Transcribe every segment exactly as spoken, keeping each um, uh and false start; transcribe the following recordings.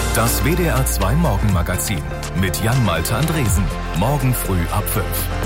Das W D R zwei Morgenmagazin mit Jan-Malte Andresen. Morgen früh ab fünf.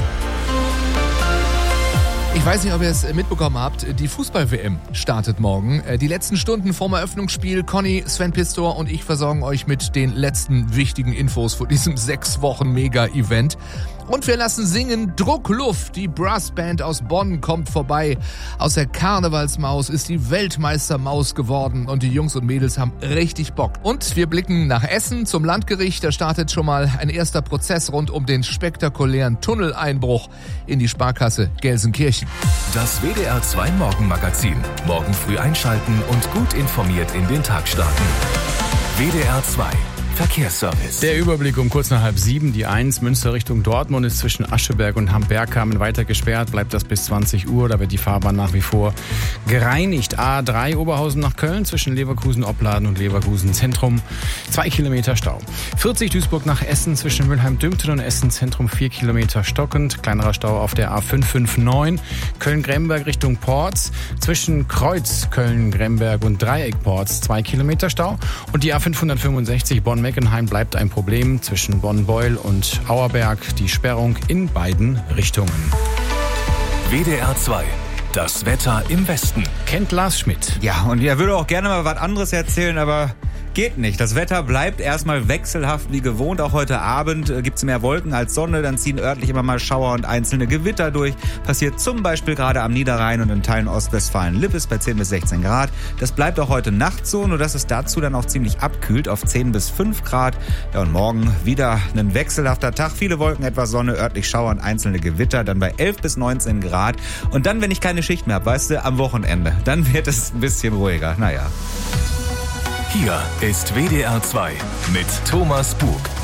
Ich weiß nicht, ob ihr es mitbekommen habt, die Fußball-W M startet morgen. Die letzten Stunden vorm Eröffnungsspiel, Conny, Sven Pistor und ich versorgen euch mit den letzten wichtigen Infos vor diesem sechs Wochen Mega-Event. Und wir lassen singen Druckluft. Die Brassband aus Bonn kommt vorbei. Aus der Karnevalsmaus ist die Weltmeistermaus geworden und die Jungs und Mädels haben richtig Bock. Und wir blicken nach Essen zum Landgericht. Da startet schon mal ein erster Prozess rund um den spektakulären Tunneleinbruch in die Sparkasse Gelsenkirchen. Das W D R zwei Morgenmagazin. Morgen früh einschalten und gut informiert in den Tag starten. W D R zwei Verkehrsservice. Der Überblick um kurz nach halb sieben. Die eins Münster Richtung Dortmund ist zwischen Ascheberg und Hambergkamen weiter gesperrt. Bleibt das bis zwanzig Uhr. Da wird die Fahrbahn nach wie vor gereinigt. A drei Oberhausen nach Köln zwischen Leverkusen-Opladen und Leverkusen-Zentrum. Zwei Kilometer Stau. vierzig Duisburg nach Essen zwischen Mülheim-Dümten und Essen-Zentrum. Vier Kilometer stockend. Kleinerer Stau auf der A fünf fünf neun. Köln-Gremberg Richtung Porz. Zwischen Kreuz, Köln-Gremberg und Dreieck-Porz. Zwei Kilometer Stau. Und die A fünfhundertfünfundsechzig Bonn Meckenheim bleibt ein Problem zwischen Bonn-Beul und Auerberg. Die Sperrung in beiden Richtungen. W D R zwei. Das Wetter im Westen. Kennt Lars Schmidt. Ja, und er würde auch gerne mal was anderes erzählen, aber geht nicht. Das Wetter bleibt erstmal wechselhaft wie gewohnt. Auch heute Abend äh, gibt es mehr Wolken als Sonne. Dann ziehen örtlich immer mal Schauer und einzelne Gewitter durch. Passiert zum Beispiel gerade am Niederrhein und in Teilen Ostwestfalen-Lippes bei zehn bis sechzehn Grad. Das bleibt auch heute Nacht so, nur dass es dazu dann auch ziemlich abkühlt auf zehn bis fünf Grad. Ja, und morgen wieder ein wechselhafter Tag. Viele Wolken, etwas Sonne, örtlich Schauer und einzelne Gewitter. Dann bei elf bis neunzehn Grad. Und dann, wenn ich keine Schicht mehr habe, weißt du, am Wochenende, dann wird es ein bisschen ruhiger. Naja. Hier ist W D R zwei mit Thomas Bug.